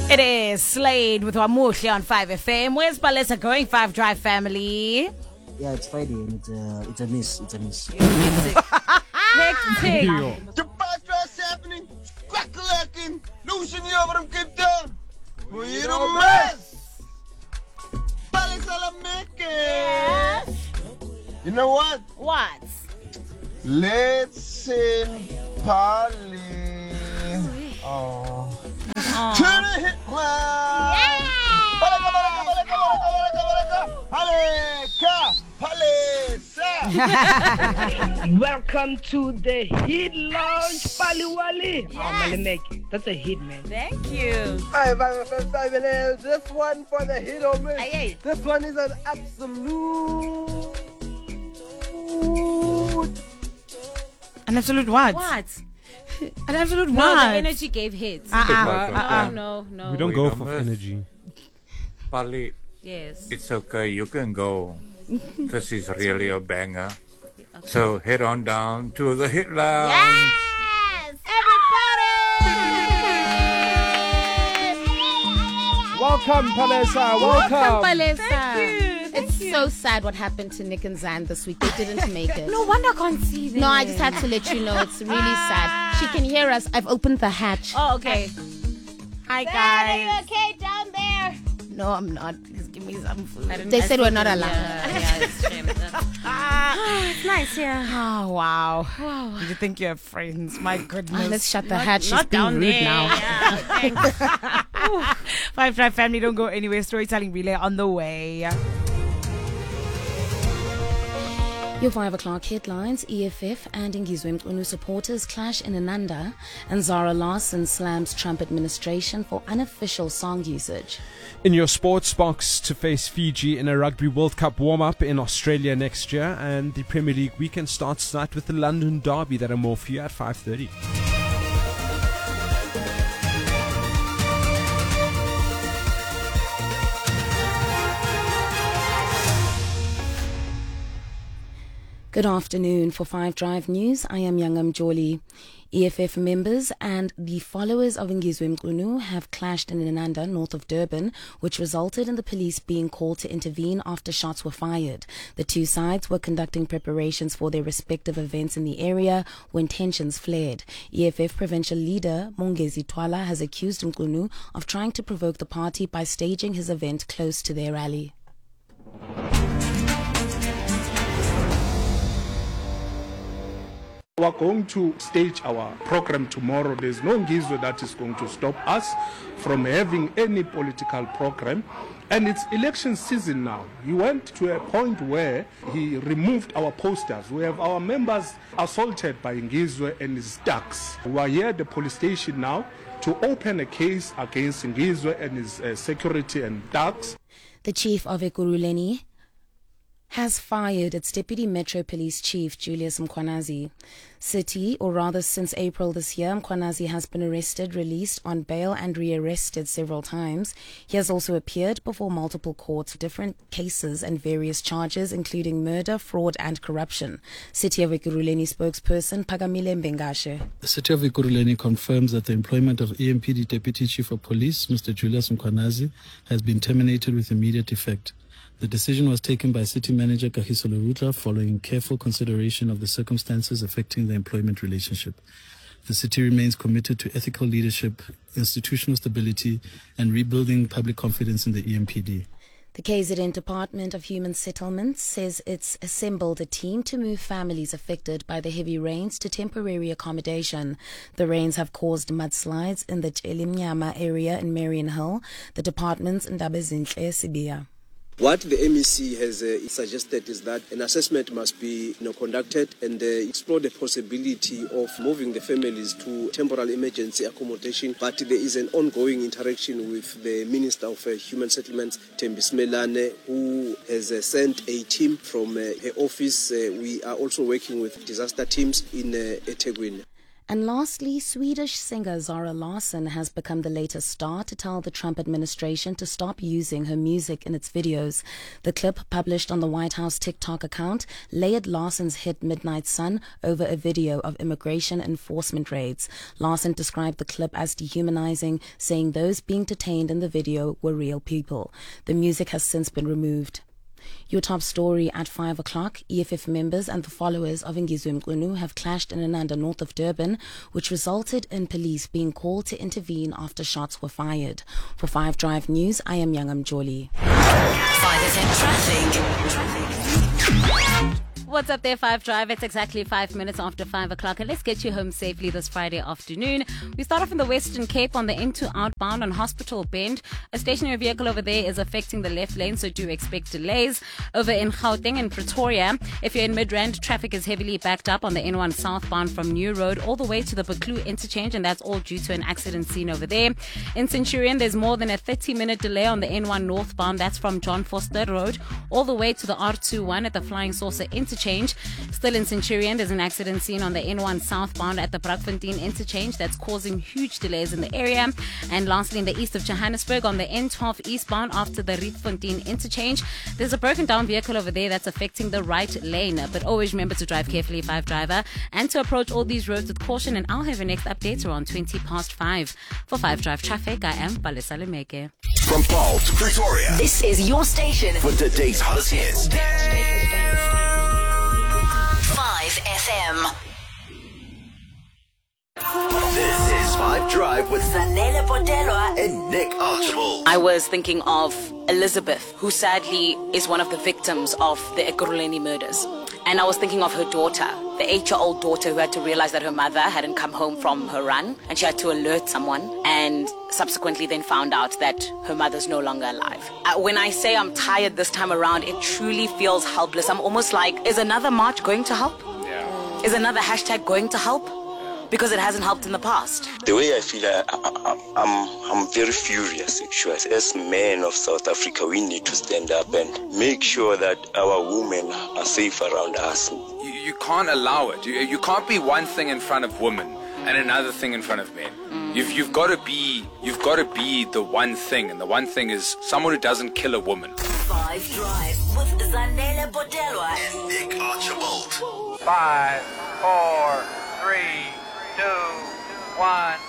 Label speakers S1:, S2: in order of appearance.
S1: It is Slade with Wamuhle on 5FM. Where's Balesa going, 5 Drive family?
S2: Yeah, it's Friday and it's a miss.
S1: Hectic.
S3: The bus dress happening, crack-a-lacking, losing you over them get down. We the mess.
S1: Yes.
S3: You know what?
S1: What?
S3: Let's sing Polly. Oh. To the hit club.
S1: Yeah.
S4: Welcome to the Hit Lounge, Paliwali.
S1: Yes.
S4: Oh, Malemeke. That's a hit, man.
S1: Thank you.
S5: Hi, this one for the hit on me.
S1: Aye.
S5: This one is an absolute.
S1: An absolute what?
S6: What?
S1: An absolute
S6: No,
S1: what?
S6: the energy gave hits. No.
S7: We don't go for energy.
S8: Pali,
S6: Yes.
S8: it's okay. You can go. This is really a banger. So head on down to the Hit Lounge.
S1: Yes! Everybody!
S5: Welcome, Palesa. Welcome.
S6: Thank you. It's so sad what happened to Nick and Zan this week. They didn't make it.
S1: No wonder I can't see them.
S6: No, I just had to let you know. It's really sad. She can hear us. I've opened the hatch.
S1: Oh, okay. Hi, guys.
S6: Are you okay down there?
S1: No, I'm not. Please give me some food.
S6: They said we're not allowed.
S1: Yeah, it's shame. It's nice, yeah. Oh, wow. Did you think you have friends? My goodness.
S6: Let's shut the hatch. She's
S1: Not
S6: being
S1: down
S6: rude
S1: there.
S6: now.
S1: Yeah, thanks. 5 Drive family, don't go anywhere. Storytelling relay on the way.
S6: Your 5 o'clock headlines: EFF and Ngizwe Mqunu supporters clash in Ananda, and Zara Larsson slams Trump administration for unofficial song usage.
S7: In your sports box, to face Fiji in a Rugby World Cup warm-up in Australia next year, and the Premier League weekend starts tonight with the London Derby that are more for you at 5:30.
S6: Good afternoon. For 5 Drive News, I am Yangam Joli. EFF members and the followers of Ngizwe Mqunu have clashed in Ananda, north of Durban, which resulted in the police being called to intervene after shots were fired. The two sides were conducting preparations for their respective events in the area when tensions flared. EFF provincial leader Mongezi Twala has accused Mqunu of trying to provoke the party by staging his event close to their rally.
S9: We are going to stage our program tomorrow. There's no Ngizwe that is going to stop us from having any political program. And it's election season now. He went to a point where he removed our posters. We have our members assaulted by Ngizwe and his thugs. We are here at the police station now to open a case against Ngizwe and his security and thugs.
S6: The chief of Ekurhuleni has fired its Deputy Metro Police Chief, Julius Mkhwanazi. Since April this year, Mkhwanazi has been arrested, released on bail and rearrested several times. He has also appeared before multiple courts for different cases and various charges, including murder, fraud and corruption. City of Ekurhuleni spokesperson Pagamile Mbengashe.
S10: The City of Ekurhuleni confirms that the employment of EMPD Deputy Chief of Police, Mr. Julius Mkhwanazi, has been terminated with immediate effect. The decision was taken by City Manager Kagiso Lerutra following careful consideration of the circumstances affecting the employment relationship. The city remains committed to ethical leadership, institutional stability, and rebuilding public confidence in the EMPD.
S6: The KZN Department of Human Settlements says it's assembled a team to move families affected by the heavy rains to temporary accommodation. The rains have caused mudslides in the Chelimnyama area in Marion Hill. The department's Ndabezinhle Sibia.
S11: What the MEC has suggested is that an assessment must be conducted and explore the possibility of moving the families to temporary emergency accommodation. But there is an ongoing interaction with the Minister of Human Settlements, Thembi Smelane, who has sent a team from her office. We are also working with disaster teams in eThekwini.
S6: And lastly, Swedish singer Zara Larsson has become the latest star to tell the Trump administration to stop using her music in its videos. The clip published on the White House TikTok account layered Larsson's hit Midnight Sun over a video of immigration enforcement raids. Larsson described the clip as dehumanizing, saying those being detained in the video were real people. The music has since been removed. Your top story at 5 o'clock. EFF members and the followers of Ngizwe Mqunu have clashed in Ananda north of Durban, which resulted in police being called to intervene after shots were fired. For 5 Drive News, I am Yangam Joli.
S12: 5FM Traffic. What's up there, 5 Drive? It's exactly 5 minutes after 5 o'clock, and let's get you home safely this Friday afternoon. We start off in the Western Cape on the N2 outbound on Hospital Bend. A stationary vehicle over there is affecting the left lane, so do expect delays. Over in Gauteng and Pretoria, if you're in Midrand, traffic is heavily backed up on the N1 southbound from New Road all the way to the Buccleuch interchange, and that's all due to an accident scene over there. In Centurion, there's more than a 30-minute delay on the N1 northbound. That's from John Foster Road all the way to the R21 at the Flying Saucer interchange. Still in Centurion, there's an accident scene on the N1 southbound at the Brakfontein interchange that's causing huge delays in the area. And lastly, in the east of Johannesburg on the N12 eastbound after the Rietfontein interchange, there's a broken down vehicle over there that's affecting the right lane. But always remember to drive carefully, 5 Driver, and to approach all these roads with caution. And I'll have your next updates around 20 past 5. For 5 Drive Traffic, I am Palesa Lemeke.
S13: From Paul to Pretoria,
S12: this is your station
S13: for today's hottest hits.
S12: 5FM.
S13: This is 5 Drive with
S12: Zanele Potelwa
S13: and Nick Archibald.
S12: I was thinking of Elizabeth, who sadly is one of the victims of the Ekurhuleni murders. And I was thinking of her daughter, the 8-year-old daughter who had to realize that her mother hadn't come home from her run, and she had to alert someone, and subsequently then found out that her mother's no longer alive. When I say I'm tired this time around, it truly feels helpless. I'm almost like, is another march going to help? Yeah. Is another hashtag going to help? Because it hasn't helped in the past.
S14: The way I feel, I'm very furious, actually. As men of South Africa, we need to stand up and make sure that our women are safe around us.
S15: You can't allow it. You can't be one thing in front of women and another thing in front of men. You've got to be the one thing, and the one thing is someone who doesn't kill a woman.
S12: 5 Drive with Zanele Potelwa
S13: and Nick Archibald.
S16: 5, 4, 3, 2, 1.